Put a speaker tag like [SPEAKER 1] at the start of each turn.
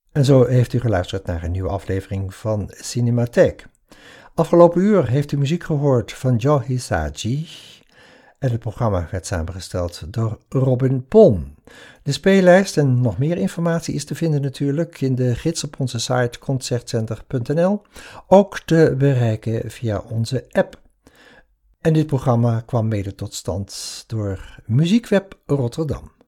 [SPEAKER 1] En zo heeft u geluisterd naar een nieuwe aflevering van Cinematheek. Afgelopen uur heeft u muziek gehoord van Joe Hisaishi en het programma werd samengesteld door Robin Palm. De speellijst en nog meer informatie is te vinden natuurlijk in de gids op onze site concertcenter.nl, ook te bereiken via onze app. En dit programma kwam mede tot stand door Muziekweb Rotterdam.